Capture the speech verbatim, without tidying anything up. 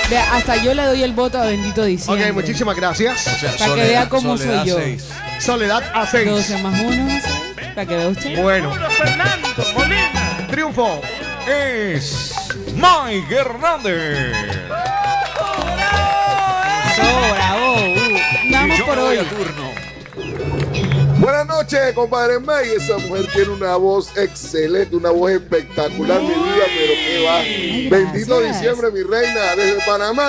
Vea, hasta yo le doy el voto a Bendito Diciembre. Ok, muchísimas gracias. O sea, Para que vea cómo Soledad soy yo. seis. Soledad a seis. doce más uno, para que vea usted. Bueno, Fernando Molina. triunfo. Es Mike Hernández. Eso, bravo. Uh, vamos Y yo por me voy hoy. a turno. Buenas noches, compadre May. Esa mujer tiene una voz excelente, una voz espectacular, mi vida, pero qué va. Ay, Bendito gracias. diciembre, mi reina, desde Panamá.